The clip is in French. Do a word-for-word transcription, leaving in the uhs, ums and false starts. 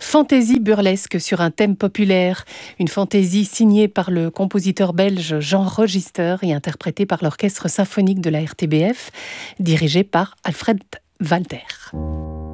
fantaisie burlesque sur un thème populaire. Une fantaisie signée par le compositeur belge Jean Register et interprétée par l'Orchestre symphonique de la R T B F, dirigé par Alfred Walter.